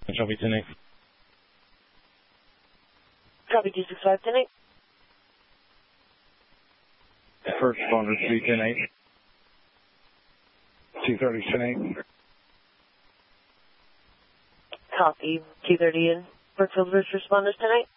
Copy 10-8. Copy 265, 10-8. First responder, 210-8. 230, 10-8. Copy 230 in Brookfield, first responders 10-8.